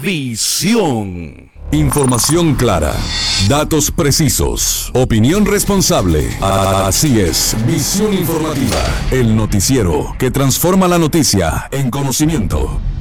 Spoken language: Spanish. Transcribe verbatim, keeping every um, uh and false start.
Visión. Información clara, datos precisos, opinión responsable. Así es, Visión Informativa, el noticiero que transforma la noticia en conocimiento.